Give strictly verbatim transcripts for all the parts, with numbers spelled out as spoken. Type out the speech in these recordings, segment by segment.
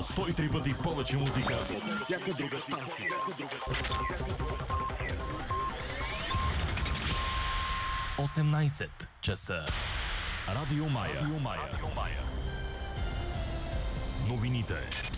сто и три пъти повече музика. Всяка друга станция. осемнайсет часа. Радио Мая. Радио Мая. Радио Мая. Новините.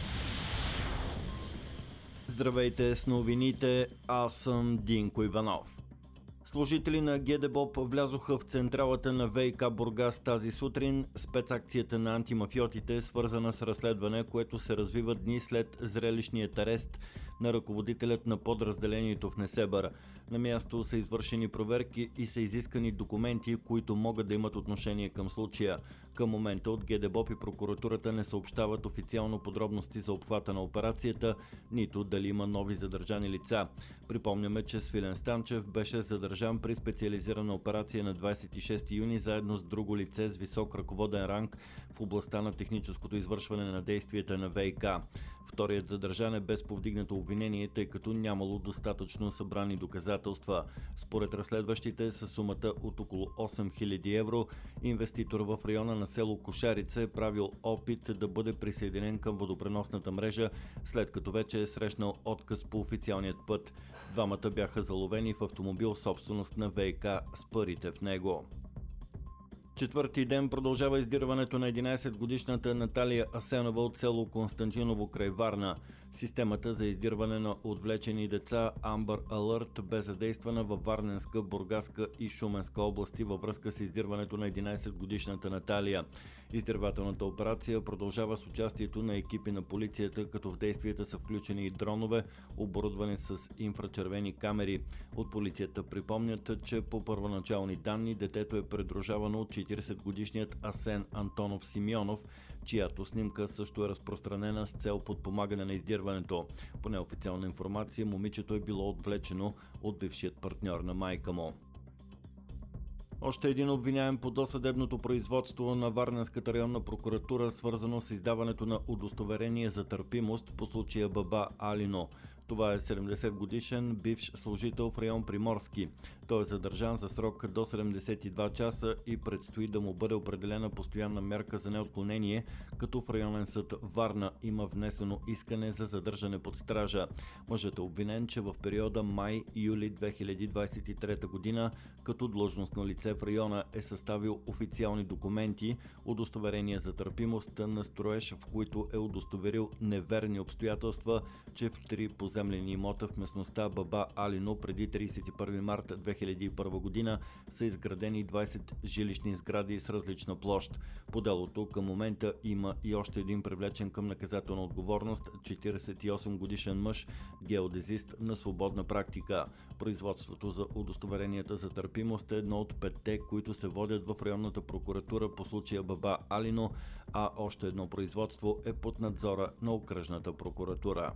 Здравейте с новините, аз съм Динко Иванов. Служители на ГДБОП влязоха в централата на ВиК Бургас тази сутрин. Спецакцията на антимафиотите е свързана с разследване, което се развива дни след зрелищният арест на ръководителят на подразделението в Несебър. На място са извършени проверки и са изискани документи, които могат да имат отношение към случая. Към момента от ГДБОП и прокуратурата не съобщават официално подробности за обхвата на операцията, нито дали има нови задържани лица. Припомняме, че Свилен Станчев беше задържан при специализирана операция на двайсет и шести юни заедно с друго лице с висок ръководен ранг в областта на техническото извършване на действията на ВиК. Вторият задържан е без повдигнато обвинение, тъй като нямало достатъчно събрани доказателства. Според разследващите със сумата от около осем хиляди евро, инвеститор в района на село Кошарица е правил опит да бъде присъединен към водопреносната мрежа, след като вече е срещнал отказ по официалният път. Двамата бяха заловени в автомобил собственост на ВиК с парите в него. Четвърти ден продължава издирването на единайсетгодишната Наталия Асенова от село Константиново край Варна. Системата за издирване на отвлечени деца Amber Alert бе задействана във Варненска, Бургаска и Шуменска области във връзка с издирването на единайсетгодишната Наталия. Издирвателната операция продължава с участието на екипи на полицията, като в действията са включени и дронове, оборудвани с инфрачервени камери. От полицията припомнят, че по първоначални данни детето е придружавано от четирийсетгодишният Асен Антонов Симеонов, чиято снимка също е разпространена с цел подпомагане на издирването. По неофициална информация, момичето е било отвлечено от бившият партньор на майка му. Още един обвиняем по досъдебното производство на Варненската районна прокуратура, свързано с издаването на удостоверение за търпимост по случая Баба Алино. Това е седемдесетгодишен бивш служител в район Приморски. Той е задържан за срок до седемдесет и два часа и предстои да му бъде определена постоянна мярка за неотклонение, като в районен съд Варна има внесено искане за задържане под стража. Мъжът е обвинен, че в периода май-юли две хиляди двайсет и трета година като длъжностно лице в района е съставил официални документи, удостоверения за търпимост на строеж, в които е удостоверил неверни обстоятелства, че в три поземлени имота в местността Баба Алино преди трийсет и първи март две хиляди и първа година са изградени двайсет жилищни сгради с различна площ. По делото към момента има и още един привлечен към наказателна отговорност четирийсет и осем годишен мъж, геодезист на свободна практика. Производството за удостоверенията за търпимост е едно от петте, които се водят в районната прокуратура по случая Баба Алино, а още едно производство е под надзора на окръжната прокуратура.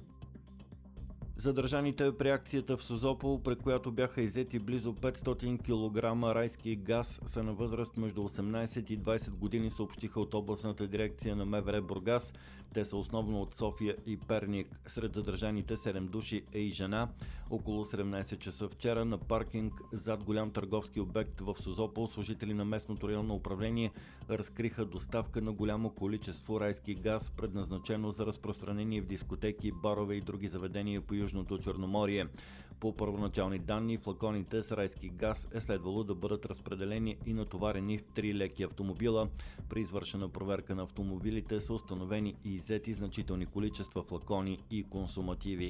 Задържаните при акцията в Созопол, при която бяха иззети близо петстотин килограма райски газ, са на възраст между осемнайсет и двайсет години, съобщиха от областната дирекция на МВР Бургас. Те са основно от София и Перник. Сред задържаните седем души е и жена. Около седемнайсет часа вчера на паркинг зад голям търговски обект в Созопол служители на местното районно управление разкриха доставка на голямо количество райски газ, предназначено за разпространение в дискотеки, барове и други заведения по Южното Черноморие. По първоначални данни, флаконите с райски газ е следвало да бъдат разпределени и натоварени в три леки автомобила. При извършена проверка на автомобилите са установени и иззети значителни количества флакони и консумативи.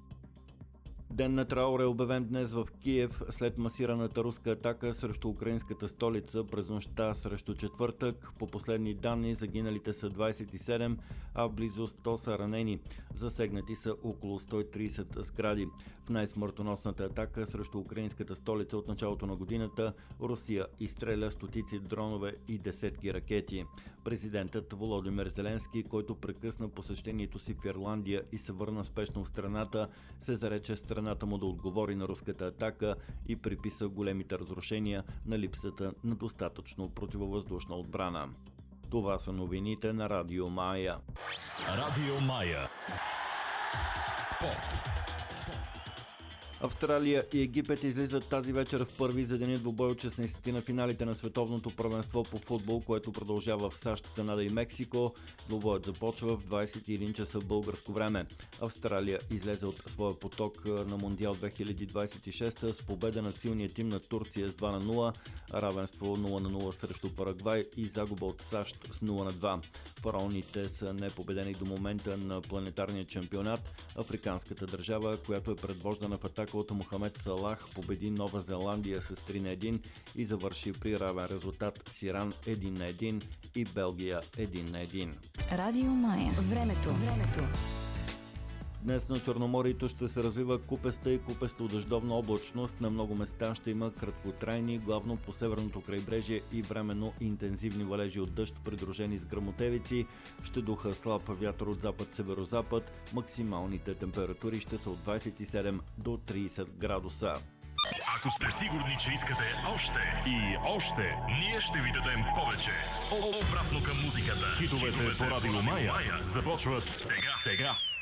Ден на траур е обявен днес в Киев след масираната руска атака срещу украинската столица през нощта срещу четвъртък. По последни данни загиналите са двайсет и седем, а близо сто са ранени. Засегнати са около сто и трийсет сгради. В най-смъртоносната атака срещу украинската столица от началото на годината Русия изстреля стотици дронове и десетки ракети. Президентът Володимир Зеленски, който прекъсна посещението си в Ирландия и се върна спешно в страната, се зарече страната му да отговори на руската атака и приписа големите разрушения на липсата на достатъчно противовъздушна отбрана. Това са новините на Радио Мая. Радио Мая. Спорт. Австралия и Египет излизат тази вечер в първи за деня двубой от шестнайсети на финалите на световното първенство по футбол, което продължава в САЩ, Канада и Мексико. Двубоят започва в двайсет и един часа българско време. Австралия излезе от своя поток на Мондиал две хиляди двайсет и шеста с победа над силния тим на Турция с два на нула, равенство нула на нула срещу Парагвай и загуба от САЩ с нула на два. Фараоните са непобедени до момента на планетарния чемпионат. Африканската държава, която е предвождана в атака от Мохамед Салах, победи Нова Зеландия с три на едно и завърши при равен резултат с Иран един на едно и Белгия един на едно. Радио Мая. Времето. Времето. Днес на Черноморието ще се развива купеста и купесто-дъждовна облачност. На много места ще има краткотрайни, главно по северното крайбрежие и временно интензивни валежи от дъжд, придружени с гръмотевици. Ще духа слаб вятър от запад-северозапад. Максималните температури ще са от двайсет и седем до трийсет градуса. Ако сте сигурни, че искате още и още, ние ще ви дадем повече. Обратно към музиката. Хитовете по Радио Мая започват сега. сега.